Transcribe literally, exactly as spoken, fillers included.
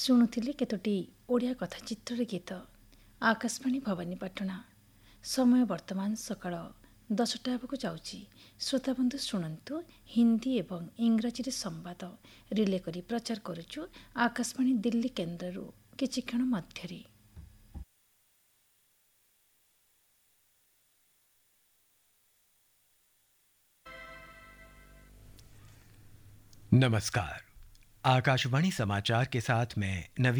ଶୁଣୁଥିଲି କେତୋଟି ଓଡ଼ିଆ କଥାଚିତ୍ରର ଗୀତ। ଆକାଶବାଣୀ ଭବାନୀପାଟଣା। ସମୟ ବର୍ତ୍ତମାନ ସକାଳ ଦଶଟା ହେବାକୁ ଯାଉଛି। ଶ୍ରୋତାବନ୍ଧୁ ଶୁଣନ୍ତୁ, ହିନ୍ଦୀ ଏବଂ ଇଂରାଜୀରେ ସମ୍ବାଦ ରିଲେ କରି ପ୍ରଚାର କରୁଛୁ ଆକାଶବାଣୀ ଦିଲ୍ଲୀ କେନ୍ଦ୍ରରୁ କିଛି କ୍ଷଣ ମଧ୍ୟରେ। नमस्कार। आकाशवाणी समाचार के साथ मैं नवीन